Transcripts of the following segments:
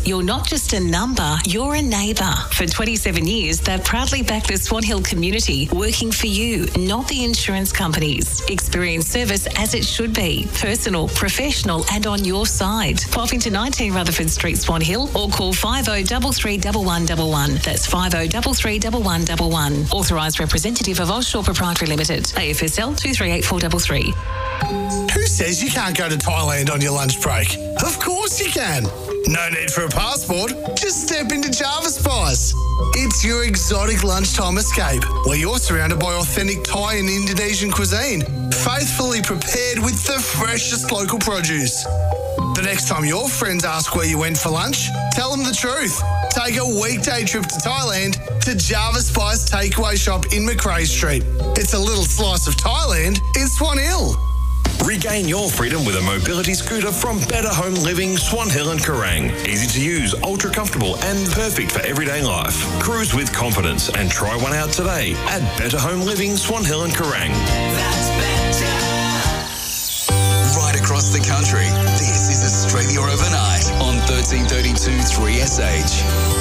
You're not just a number, you're a neighbour. For 27 years, they've proudly backed the Swan Hill community, working for you, not the insurance companies. Experience service as it should be. Personal, professional and on your side. Pop into 19 Rutherford Street, Swan Hill or call 5033 1111. That's 5033 1111. Authorised representative of Offshore Proprietary Limited. AFSL 238433. Who says you can't go to Thailand on your lunch break? Of course you can. No need for a passport. Just step into Java Spice. It's your exotic lunchtime escape where you're surrounded by authentic Thai and Indonesian cuisine, faithfully prepared with the freshest local produce. The next time your friends ask where you went for lunch, tell them the truth. Take a weekday trip to Thailand to Java Spice Takeaway Shop in Macrae Street. It's a little slice of Thailand in Swan Hill. Regain your freedom with a mobility scooter from Better Home Living, Swan Hill and Kerrang. Easy to use, ultra comfortable and perfect for everyday life. Cruise with confidence and try one out today at Better Home Living, Swan Hill and Kerrang. That's better. Right across the country, this is Australia Overnight on 1332 3SH.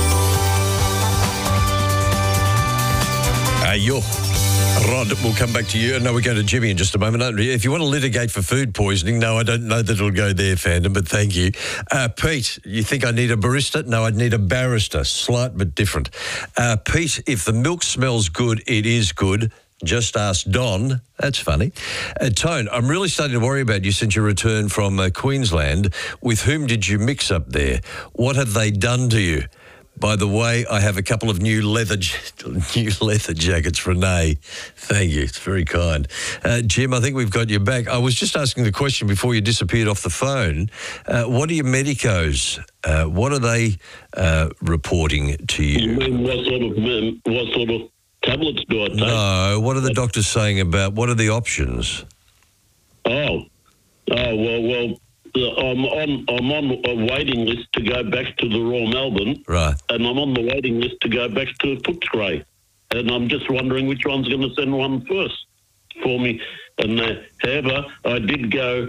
Rod, we'll come back to you. No, we're going to Jimmy in just a moment. If you want to litigate for food poisoning, no, I don't know that it'll go there, fandom, but thank you. Pete, you think I need a barista? No, I'd need a barrister. Slight but different. Pete, if the milk smells good, it is good. Just ask Don. That's funny. Tone, I'm really starting to worry about you since your return from Queensland. With whom did you mix up there? What have they done to you? By the way, I have a couple of new leather jackets, Renee. Thank you. It's very kind. Jim, I think we've got you back. I was just asking the question before you disappeared off the phone. What are your medicos? What are they reporting to you? You mean what sort of tablets do I take? No, what are the doctors saying about, what are the options? Well, I'm on a waiting list to go back to the Royal Melbourne. Right. And I'm on the waiting list to go back to Footscray. And I'm just wondering which one's going to send one first for me. And however, they did do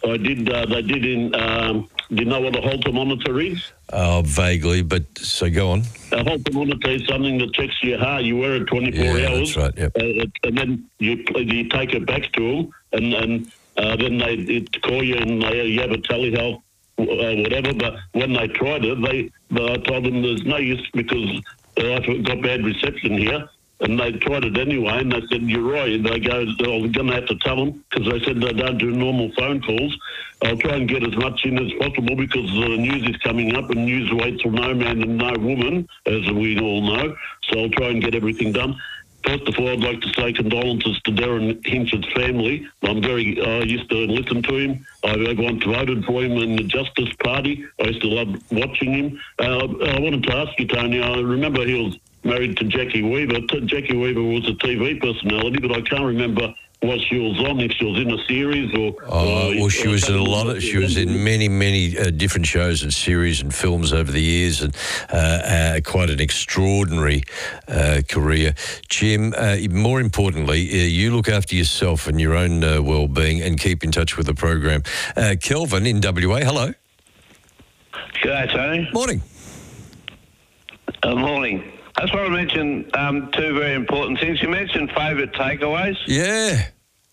you know what a Holter monitor is? Oh, vaguely, but so go on. A Holter monitor is something that checks your heart. You wear it 24 hours. That's right, yep. And then you take it back to them and then they call you and you have a telehealth whatever. But when they tried it, I told them there's no use because I've got bad reception here. And they tried it anyway, and they said, you're right. They go, I'm going to have to tell them, because they said they don't do normal phone calls. I'll try and get as much in as possible because the news is coming up, and news waits for no man and no woman, as we all know. So I'll try and get everything done. First of all, I'd like to say condolences to Darren Hinch's family. I used to listen to him. I once voted for him in the Justice Party. I used to love watching him. I wanted to ask you, Tony, I remember he was married to Jackie Weaver. Jackie Weaver was a TV personality, but I can't remember what she was on, if she was in a series or... well, she was in she was in many different shows and series and films over the years, and quite an extraordinary career. Jim, more importantly, you look after yourself and your own well-being and keep in touch with the program. Kelvin in WA, hello. G'day, Tony. Morning. Morning. I just want to mention two very important things. You mentioned favourite takeaways. Yeah.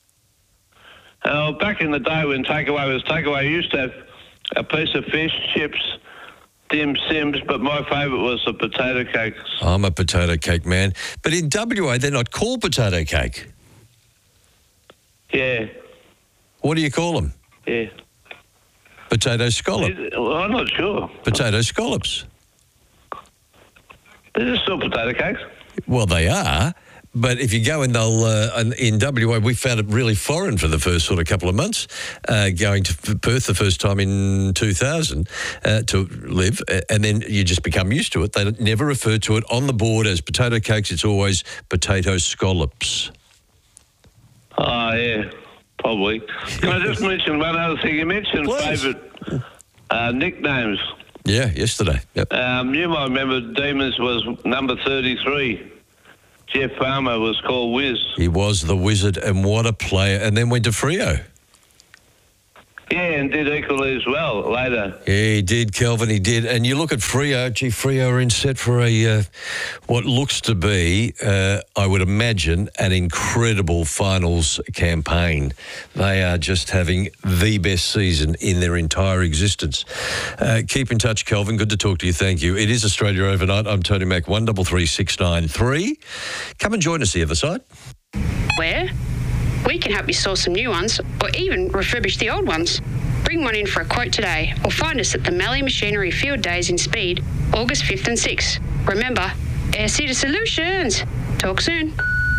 Back in the day when takeaway was takeaway, you used to have a piece of fish, chips, dim sims, but my favourite was the potato cakes. I'm a potato cake man. But in WA, they're not called potato cake. Yeah. What do you call them? Yeah. Potato scallop. Well, I'm not sure. Potato scallops. They're still potato cakes. Well, they are. But if you go in, in WA, we found it really foreign for the first sort of couple of months, going to Perth the first time in 2000 to live, and then you just become used to it. They never refer to it on the board as potato cakes. It's always potato scallops. Oh, yeah, probably. Can I just mention one other thing? You mentioned favourite nicknames. Yeah, yesterday. Yep. You might remember Demons was number 33. Jeff Farmer was called Wiz. He was the wizard, and what a player. And then went to Freo. Yeah, and did equally as well later. Yeah, he did, Kelvin, he did. And you look at Freo. Gee, Freo are in set for a what looks to be, I would imagine, an incredible finals campaign. They are just having the best season in their entire existence. Keep in touch, Kelvin. Good to talk to you. Thank you. It is Australia Overnight. I'm Tony Mack, 133693. Come and join us the other side. Where? We can help you source some new ones or even refurbish the old ones. Bring one in for a quote today or find us at the Mallee Machinery Field Days in Speed, August 5th and 6th. Remember, Air Cedar Solutions. Talk soon.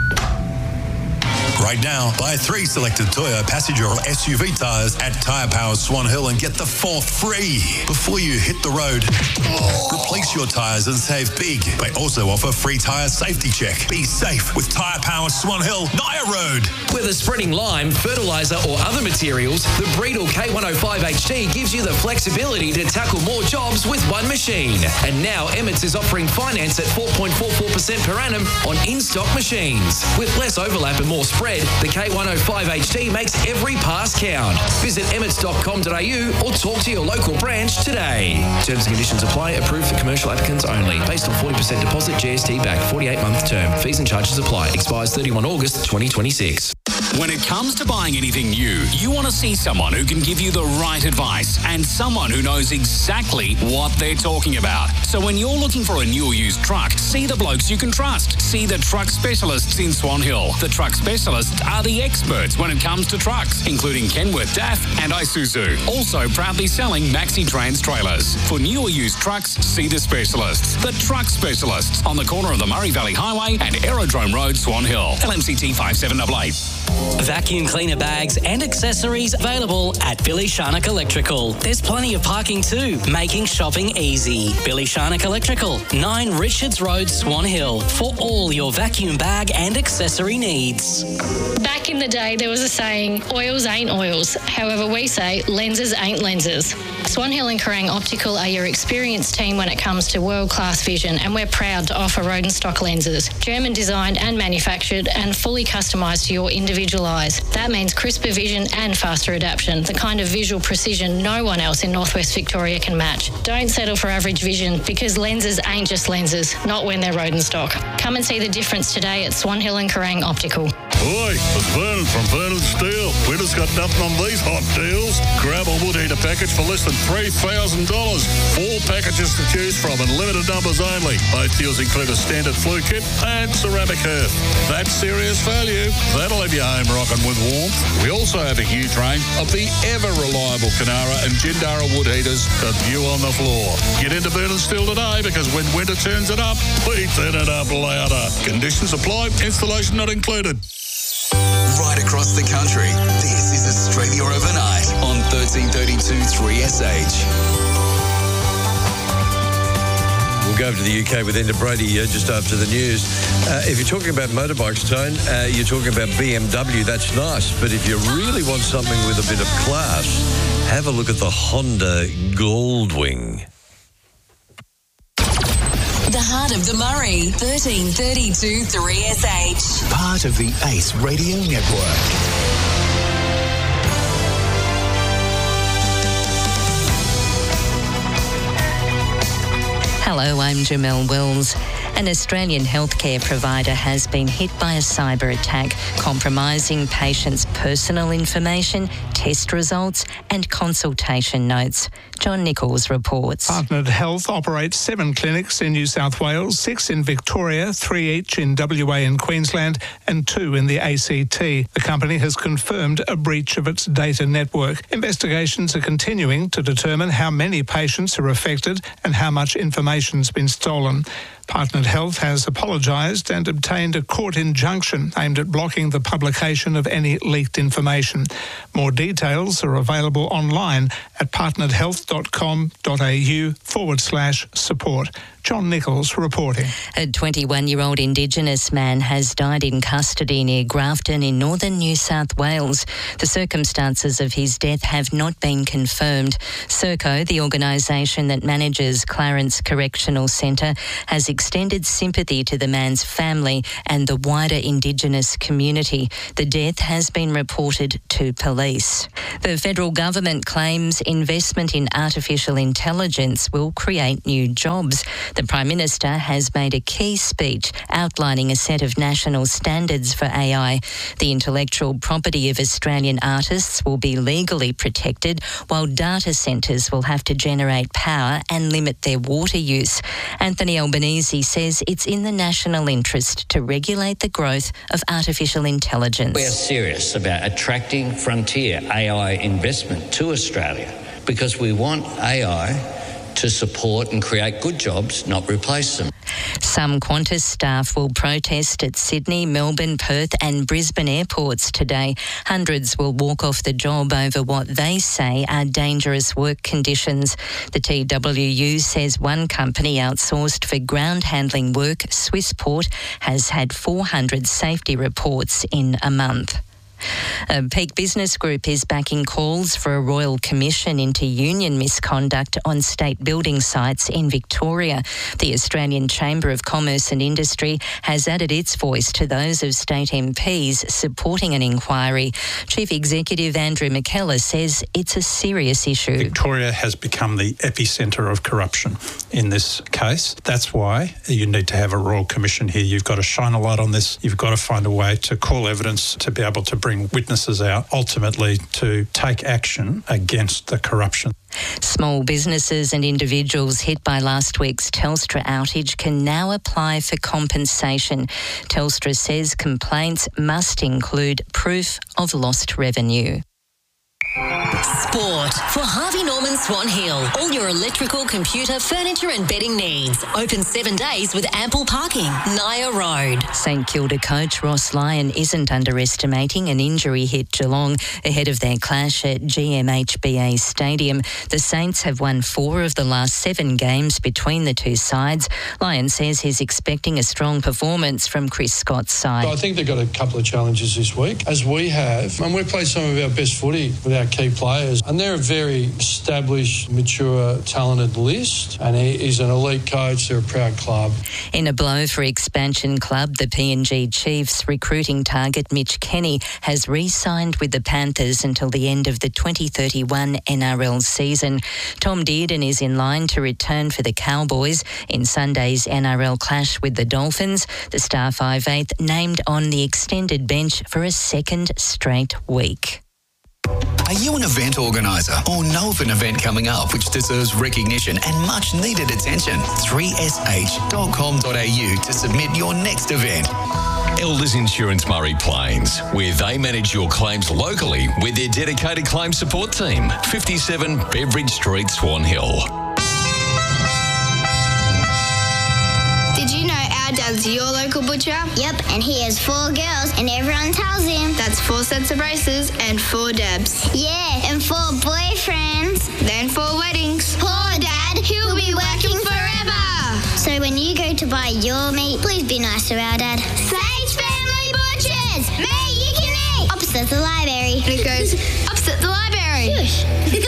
Right now, buy 3 selected Toyota passenger or SUV tyres at Tyre Power Swan Hill and get the 4th free before you hit the road. Replace your tyres and save big. They also offer free tyre safety check. Be safe with Tyre Power Swan Hill, Naya Road. Whether spreading lime, fertiliser or other materials, the Breedle K105 HT gives you the flexibility to tackle more jobs with one machine. And now Emmets is offering finance at 4.44% per annum on in-stock machines. With less overlap and more spread, the K105 HT makes every pass count. Visit emmets.com.au or talk to your local branch today. Terms and conditions apply. Approved for commercial applicants only. Based on 40% deposit, GST back, 48-month term. Fees and charges apply. Expires 31 August 2026. When it comes to buying anything new, you want to see someone who can give you the right advice and someone who knows exactly what they're talking about. So when you're looking for a new or used truck, see the blokes you can trust. See the truck specialists in Swan Hill. The truck specialists are the experts when it comes to trucks, including Kenworth DAF and Isuzu. Also proudly selling Maxi Trans trailers. For new or used trucks, see the specialists. The truck specialists on the corner of the Murray Valley Highway and Aerodrome Road, Swan Hill. LMCT 5788. Vacuum cleaner bags and accessories available at Billy Sharnock Electrical. There's plenty of parking too, making shopping easy. Billy Sharnock Electrical, 9 Richards Road, Swan Hill, for all your vacuum bag and accessory needs. Back in the day, there was a saying, oils ain't oils. However, we say lenses ain't lenses. Swan Hill and Kerrang Optical are your experienced team when it comes to world-class vision, and we're proud to offer Rodenstock lenses, German designed and manufactured and fully customised to your individual eyes. That means crisper vision and faster adaptation, the kind of visual precision no one else in Northwest Victoria can match. Don't settle for average vision, because lenses ain't just lenses, not when they're Rodenstock. Come and see the difference today at Swan Hill and Kerrang Optical. Oi, it's Vernon from Vernon Steel. We just got nothing on these hot deals. Grab a wood heater package for less than $3,000. 4 packages to choose from and limited numbers only. Both deals include a standard flue kit and ceramic hearth. That's serious value. That'll leave your home rocking with warmth. We also have a huge range of the ever-reliable Canara and Jindara wood heaters to view on the floor. Get into Vernon Steel today, because when winter turns it up, we turn it up louder. Conditions apply. Installation not included. Right across the country, this is Australia Overnight on 1332 3SH. We'll go over to the UK with Enda Brady just after the news. If you're talking about motorbikes, Tone, you're talking about BMW. That's nice. But if you really want something with a bit of class, have a look at the Honda Goldwing. The Heart of the Murray, 1332 3SH. Part of the Ace Radio Network. Hello, I'm Jamelle Wills. An Australian healthcare provider has been hit by a cyber attack, compromising patients' personal information, test results and consultation notes. John Nichols reports. Partnered Health operates 7 clinics in New South Wales, 6 in Victoria, 3 each in WA and Queensland, and 2 in the ACT. The company has confirmed a breach of its data network. Investigations are continuing to determine how many patients are affected and how much information's been stolen. Partnered Health has apologised and obtained a court injunction aimed at blocking the publication of any leaked information. More details are available online at partneredhealth.com.au/support. John Nichols reporting. A 21-year-old Indigenous man has died in custody near Grafton in northern New South Wales. The circumstances of his death have not been confirmed. Serco, the organisation that manages Clarence Correctional Centre, has extended sympathy to the man's family and the wider Indigenous community. The death has been reported to police. The federal government claims investment in artificial intelligence will create new jobs. The Prime Minister has made a key speech outlining a set of national standards for AI. The intellectual property of Australian artists will be legally protected, while data centres will have to generate power and limit their water use. Anthony Albanese says it's in the national interest to regulate the growth of artificial intelligence. We're serious about attracting frontier AI investment to Australia because we want AI to support and create good jobs, not replace them. Some Qantas staff will protest at Sydney, Melbourne, Perth and Brisbane airports today. Hundreds will walk off the job over what they say are dangerous work conditions. The TWU says one company outsourced for ground handling work, Swissport, has had 400 safety reports in a month. Peak Business Group is backing calls for a royal commission into union misconduct on state building sites in Victoria. The Australian Chamber of Commerce and Industry has added its voice to those of state MPs supporting an inquiry. Chief Executive Andrew McKellar says it's a serious issue. Victoria has become the epicentre of corruption in this case. That's why you need to have a royal commission here. You've got to shine a light on this. You've got to find a way to call evidence, to be able to bring witnesses out, ultimately to take action against the corruption. Small businesses and individuals hit by last week's Telstra outage can now apply for compensation. Telstra says complaints must include proof of lost revenue. Sport for Harvey Norman Swan Hill. All your electrical, computer, furniture and bedding needs. Open 7 days with ample parking. Naya Road. St Kilda coach Ross Lyon isn't underestimating an injury hit Geelong ahead of their clash at GMHBA Stadium. The Saints have won 4 of the last 7 games between the two sides. Lyon says he's expecting a strong performance from Chris Scott's side. I think they've got a couple of challenges this week, as we have, and we've played some of our best footy with our key players, and they're a very established, mature, talented list, and he's an elite coach. They're a proud club. In a blow for expansion club, the PNG Chiefs recruiting target Mitch Kenny has re-signed with the Panthers until the end of the 2031 NRL season. Tom Dearden is in line to return for the Cowboys in Sunday's NRL clash with the Dolphins. The star 5'8" named on the extended bench for a second straight week. Are you an event organiser or know of an event coming up which deserves recognition and much needed attention? 3sh.com.au to submit your next event. Elders Insurance Murray Plains, where they manage your claims locally with their dedicated claim support team. 57 Beveridge Street, Swan Hill. Did you know our dad's your local butcher? Yep, and he has 4 girls, and everyone tells him. That's 4 sets of braces and 4 Debs. Yeah, and 4 boyfriends. Then 4 weddings. Poor Dad, he'll be working forever. So when you go to buy your meat, please be nice to our dad. Sage Family Butchers! Meat you can eat! Opposite the library. And it goes opposite the library. Shush.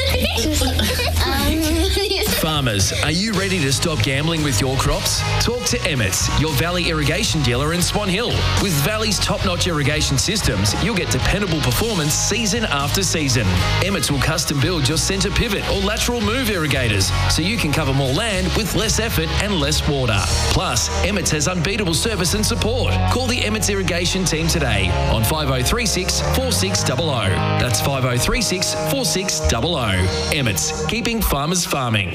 Farmers, are you ready to stop gambling with your crops? Talk to Emmett's, your Valley irrigation dealer in Swan Hill. With Valley's top-notch irrigation systems, you'll get dependable performance season after season. Emmett's will custom build your centre pivot or lateral move irrigators so you can cover more land with less effort and less water. Plus, Emmett's has unbeatable service and support. Call the Emmett's irrigation team today on 5036 4600. That's 5036 4600. Emmett's, keeping farmers farming.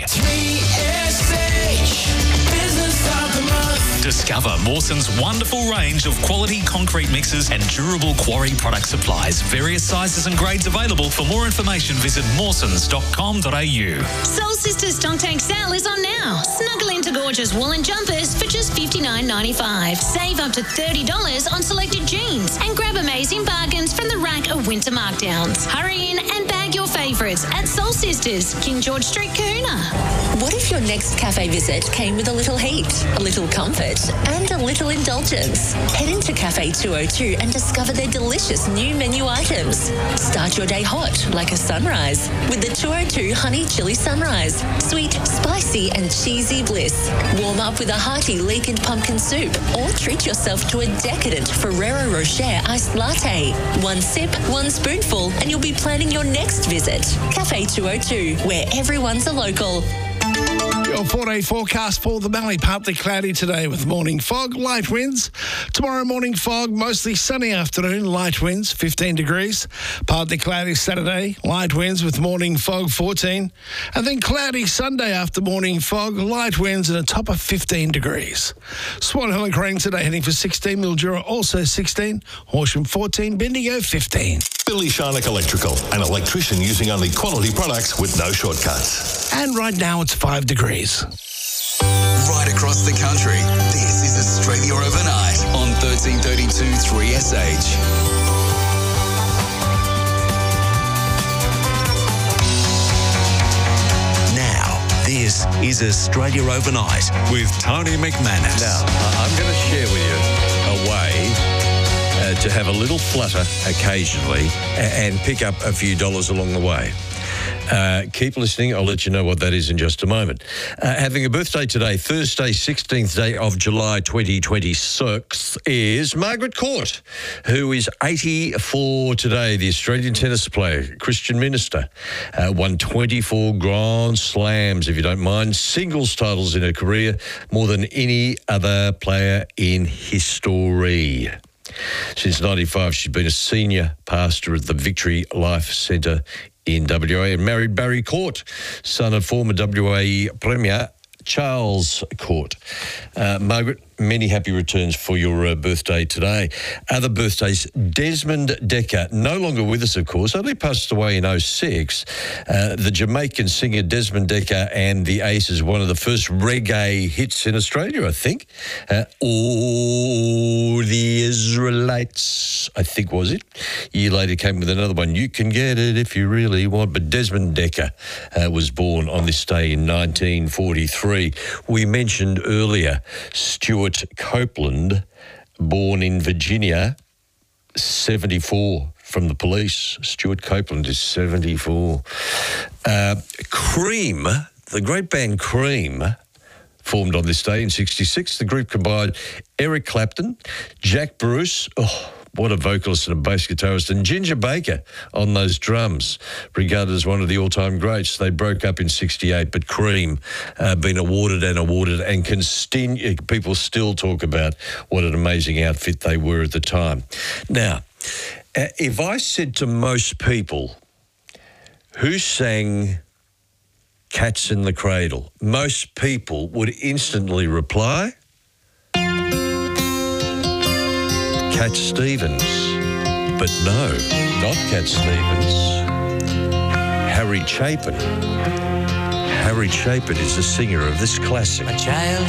3SH Business of the Month. Discover Mawson's wonderful range of quality concrete mixes and durable quarry product supplies. Various sizes and grades available. For more information, visit mawsons.com.au. Soul Sisters Dunk Tank Sale is on now. Snuggle into gorgeous gorgeous woolen jumpers for just $59.95. Save up to $30 on selected jeans and grab amazing bargains from the rack of winter markdowns. Hurry in and bag your favourites at Soul Sisters, King George Street, Kahuna. What if your next cafe visit came with a little heat, a little comfort, and a little indulgence? Head into Cafe 202 and discover their delicious new menu items. Start your day hot like a sunrise with the 202 Honey Chili Sunrise. Sweet, spicy, and cheesy bliss. Warm up with a hearty leek and pumpkin soup, or treat yourself to a decadent Ferrero Rocher iced latte. One sip, one spoonful, and you'll be planning your next visit. Cafe 202, where everyone's a local. Your 4-day forecast for the Mallee. Partly cloudy today with morning fog, light winds. Tomorrow morning fog, mostly sunny afternoon, light winds, 15 degrees. Partly cloudy Saturday, light winds with morning fog, 14. And then cloudy Sunday after morning fog, light winds and a top of 15 degrees. Swan Hill and Crane today heading for 16. Mildura also 16. Horsham 14. Bendigo 15. Billy Sharnock Electrical, an electrician using only quality products with no shortcuts. And right now it's 5 degrees. Right across the country, this is Australia Overnight on 1332 3SH. This is Australia Overnight with Tony McManus. Now, I'm going to share with you a way to have a little flutter occasionally and pick up a few dollars along the way. Keep listening. I'll let you know what that is in just a moment. Having a birthday today, Thursday, 16th day of July 2026, is Margaret Court, who is 84 today, the Australian tennis player, Christian minister. Won 24 Grand Slams, if you don't mind, singles titles in her career, more than any other player in history. Since 95, she's been a senior pastor at the Victory Life Centre in WA and married Barry Court, son of former WA Premier Charles Court. Margaret, many happy returns for your birthday today. Other birthdays, Desmond Dekker, no longer with us, of course, only passed away in 2006. The Jamaican singer Desmond Dekker and the Aces, one of the first reggae hits in Australia, I think. Oh, the Israelites, I think was it. A year later came with another one, You Can Get It If You Really Want. But Desmond Dekker was born on this day in 1943. We mentioned earlier Stuart Copeland, born in Virginia, 74 from the Police. Stuart Copeland is 74. Cream, the great band Cream, formed on this day in 66. The group combined Eric Clapton, Jack Bruce, what a vocalist and a bass guitarist, and Ginger Baker on those drums, regarded as one of the all-time greats. They broke up in 68, but Cream been awarded, and people still talk about what an amazing outfit they were at the time. Now, if I said to most people, who sang Cats in the Cradle, most people would instantly reply, Cat Stevens. But no, not Cat Stevens. Harry Chapin. Harry Chapin is the singer of this classic.